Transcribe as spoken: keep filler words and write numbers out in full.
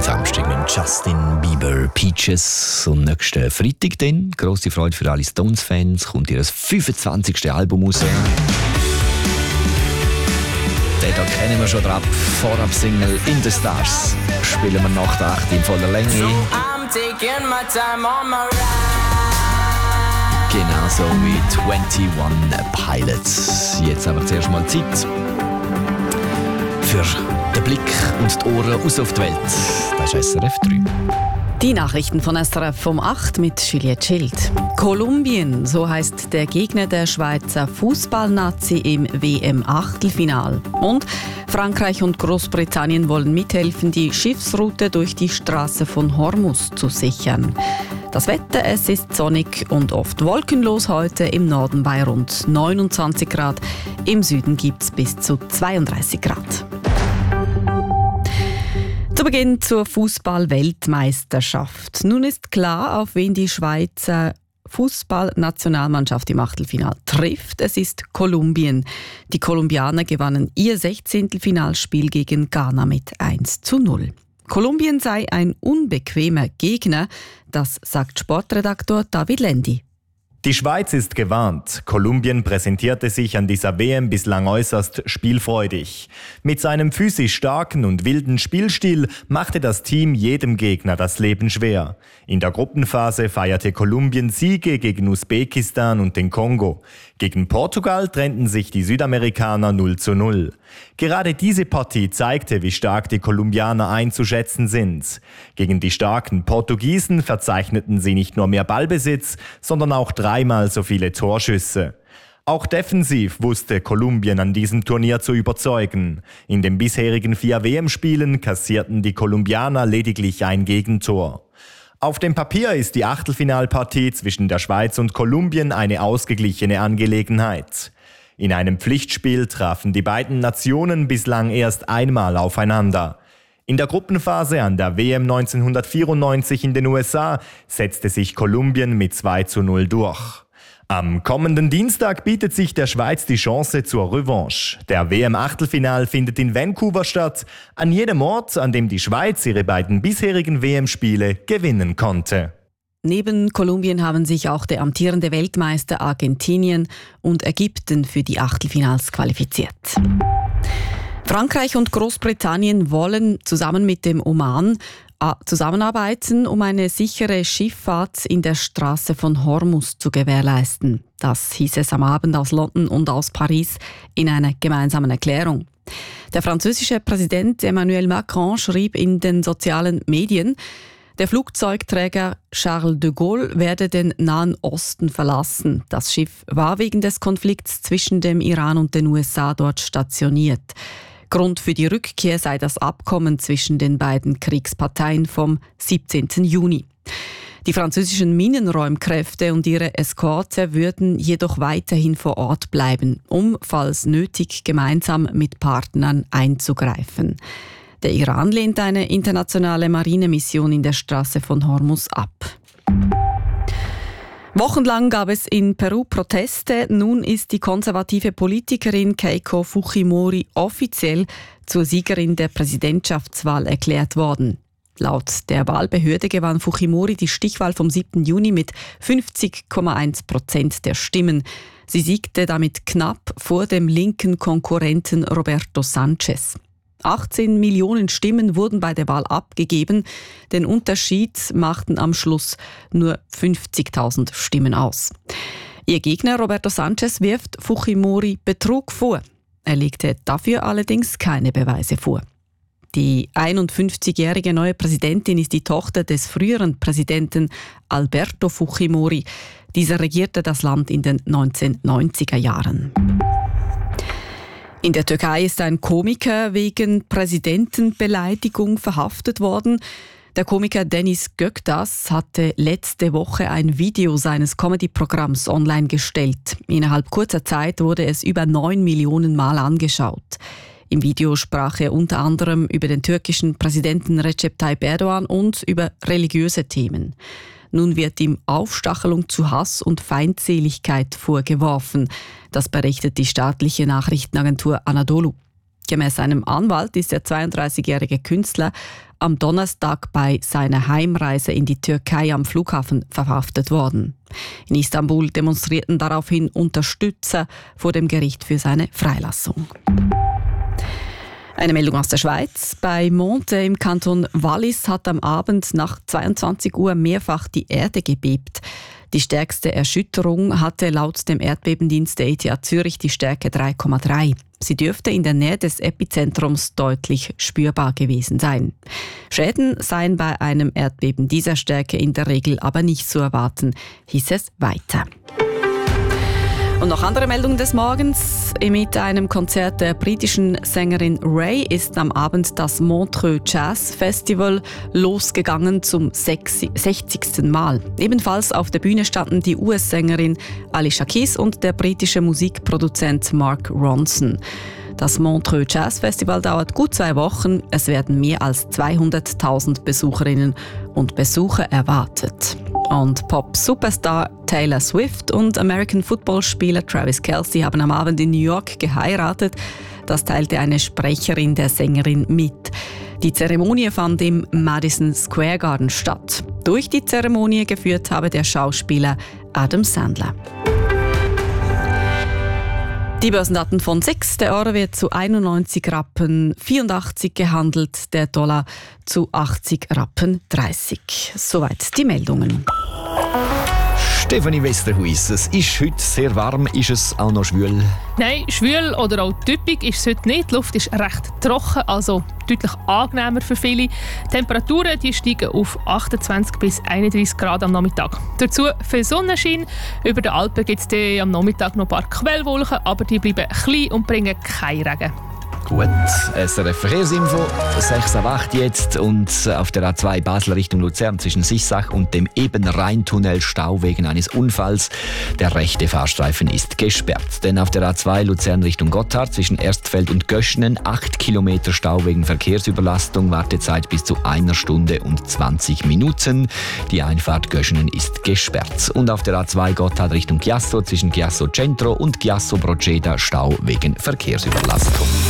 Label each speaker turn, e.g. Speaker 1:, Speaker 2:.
Speaker 1: kommenden Samstag mit Justin Bieber, Peaches. Und nächsten Freitag dann, grosse Freude für alle Stones-Fans, kommt ihr fünfundzwanzigste Album raus. Den da kennen wir schon drauf. Vorab-Single «In the Stars» spielen wir nach der acht in voller Länge.
Speaker 2: So I'm taking my time on my ride.
Speaker 1: Genauso wie einundzwanzig Pilots. Jetzt aber zuerst mal Zeit für den Blick und die Ohren aus auf die Welt. Das ist S R F drei.
Speaker 3: Die Nachrichten von S R F um acht mit Juliette Schild. Kolumbien, so heißt der Gegner der Schweizer Fußballnazi im W M-Achtelfinal. Und Frankreich und Großbritannien wollen mithelfen, die Schiffsroute durch die Straße von Hormuz zu sichern. Das Wetter, es ist sonnig und oft wolkenlos heute, im Norden bei rund neunundzwanzig Grad. Im Süden gibt es bis zu zweiunddreißig Grad. Zu Beginn zur Fußball-Weltmeisterschaft. Nun ist klar, auf wen die Schweizer Fußballnationalmannschaft im Achtelfinal trifft. Es ist Kolumbien. Die Kolumbianer gewannen ihr Sechzehntelfinalspiel gegen Ghana mit eins zu null. Kolumbien sei ein unbequemer Gegner, das sagt Sportredaktor David Lendi.
Speaker 4: Die Schweiz ist gewarnt. Kolumbien präsentierte sich an dieser W M bislang äußerst spielfreudig. Mit seinem physisch starken und wilden Spielstil machte das Team jedem Gegner das Leben schwer. In der Gruppenphase feierte Kolumbien Siege gegen Usbekistan und den Kongo. Gegen Portugal trennten sich die Südamerikaner null zu null. Gerade diese Partie zeigte, wie stark die Kolumbianer einzuschätzen sind. Gegen die starken Portugiesen verzeichneten sie nicht nur mehr Ballbesitz, sondern auch dreimal so viele Torschüsse. Auch defensiv wusste Kolumbien an diesem Turnier zu überzeugen. In den bisherigen vier W M-Spielen kassierten die Kolumbianer lediglich ein Gegentor. Auf dem Papier ist die Achtelfinalpartie zwischen der Schweiz und Kolumbien eine ausgeglichene Angelegenheit. In einem Pflichtspiel trafen die beiden Nationen bislang erst einmal aufeinander. In der Gruppenphase an der W M neunzehnhundertvierundneunzig in den U S A setzte sich Kolumbien mit zwei zu null durch. Am kommenden Dienstag bietet sich der Schweiz die Chance zur Revanche. Der W M-Achtelfinal findet in Vancouver statt, an jedem Ort, an dem die Schweiz ihre beiden bisherigen W M-Spiele gewinnen konnte.
Speaker 3: Neben Kolumbien haben sich auch der amtierende Weltmeister Argentinien und Ägypten für die Achtelfinals qualifiziert. Frankreich und Großbritannien wollen zusammen mit dem Oman zusammenarbeiten, um eine sichere Schifffahrt in der Straße von Hormuz zu gewährleisten. Das hieß es am Abend aus London und aus Paris in einer gemeinsamen Erklärung. Der französische Präsident Emmanuel Macron schrieb in den sozialen Medien, der Flugzeugträger Charles de Gaulle werde den Nahen Osten verlassen. Das Schiff war wegen des Konflikts zwischen dem Iran und den U S A dort stationiert. Grund für die Rückkehr sei das Abkommen zwischen den beiden Kriegsparteien vom siebzehnten Juni. Die französischen Minenräumkräfte und ihre Eskorte würden jedoch weiterhin vor Ort bleiben, um, falls nötig, gemeinsam mit Partnern einzugreifen. Der Iran lehnt eine internationale Marinemission in der Straße von Hormuz ab. Wochenlang gab es in Peru Proteste. Nun ist die konservative Politikerin Keiko Fujimori offiziell zur Siegerin der Präsidentschaftswahl erklärt worden. Laut der Wahlbehörde gewann Fujimori die Stichwahl vom siebten Juni mit fünfzig Komma eins Prozent der Stimmen. Sie siegte damit knapp vor dem linken Konkurrenten Roberto Sanchez. achtzehn Millionen Stimmen wurden bei der Wahl abgegeben. Den Unterschied machten am Schluss nur fünfzigtausend Stimmen aus. Ihr Gegner Roberto Sanchez wirft Fujimori Betrug vor. Er legte dafür allerdings keine Beweise vor. Die einundfünfzigjährige neue Präsidentin ist die Tochter des früheren Präsidenten Alberto Fujimori. Dieser regierte das Land in den neunzehnhundertneunziger Jahren. In der Türkei ist ein Komiker wegen Präsidentenbeleidigung verhaftet worden. Der Komiker Deniz Göktaş hatte letzte Woche ein Video seines Comedy-Programms online gestellt. Innerhalb kurzer Zeit wurde es über neun Millionen Mal angeschaut. Im Video sprach er unter anderem über den türkischen Präsidenten Recep Tayyip Erdogan und über religiöse Themen. Nun wird ihm Aufstachelung zu Hass und Feindseligkeit vorgeworfen. Das berichtet die staatliche Nachrichtenagentur Anadolu. Gemäß seinem Anwalt ist der zweiunddreißigjährige Künstler am Donnerstag bei seiner Heimreise in die Türkei am Flughafen verhaftet worden. In Istanbul demonstrierten daraufhin Unterstützer vor dem Gericht für seine Freilassung. Eine Meldung aus der Schweiz. Bei Monte im Kanton Wallis hat am Abend nach zweiundzwanzig Uhr mehrfach die Erde gebebt. Die stärkste Erschütterung hatte laut dem Erdbebendienst der E T H Zürich die Stärke drei Komma drei. Sie dürfte in der Nähe des Epizentrums deutlich spürbar gewesen sein. Schäden seien bei einem Erdbeben dieser Stärke in der Regel aber nicht zu erwarten, hieß es weiter. Und noch andere Meldungen des Morgens. Mit einem Konzert der britischen Sängerin Ray ist am Abend das Montreux Jazz Festival losgegangen zum sechzigsten Mal. Ebenfalls auf der Bühne standen die U S-Sängerin Alicia Keys und der britische Musikproduzent Mark Ronson. Das Montreux Jazz Festival dauert gut zwei Wochen. Es werden mehr als zweihunderttausend Besucherinnen und Besucher erwartet. Und Pop-Superstar Taylor Swift und American-Football-Spieler Travis Kelce haben am Abend in New York geheiratet. Das teilte eine Sprecherin der Sängerin mit. Die Zeremonie fand im Madison Square Garden statt. Durch die Zeremonie geführt habe der Schauspieler Adam Sandler. Die Börsendaten von S I X. Der Euro wird zu einundneunzig Rappen vierundachtzig gehandelt, der Dollar zu achtzig Rappen dreißig. Soweit die Meldungen.
Speaker 1: Stefanie Westerhuis, es ist heute sehr warm, ist es auch noch schwül?
Speaker 5: Nein, schwül oder auch typisch ist es heute nicht. Die Luft ist recht trocken, also deutlich angenehmer für viele. Die Temperaturen die steigen auf achtundzwanzig bis einunddreißig Grad am Nachmittag. Dazu viel Sonnenschein. Über den Alpen gibt es am Nachmittag noch ein paar Quellwolken, aber die bleiben klein und bringen keinen Regen.
Speaker 1: Gut, S R F Verkehrsinfo, sechs Uhr acht jetzt und auf der A zwei Basel Richtung Luzern zwischen Sissach und dem Ebenrheintunnel Stau wegen eines Unfalls. Der rechte Fahrstreifen ist gesperrt. Denn auf der A zwei Luzern Richtung Gotthard zwischen Erstfeld und Göschenen acht Kilometer Stau wegen Verkehrsüberlastung, Wartezeit bis zu einer Stunde und zwanzig Minuten. Die Einfahrt Göschenen ist gesperrt. Und auf der A zwei Gotthard Richtung Chiasso zwischen Chiasso Centro und Chiasso Proceda Stau wegen Verkehrsüberlastung.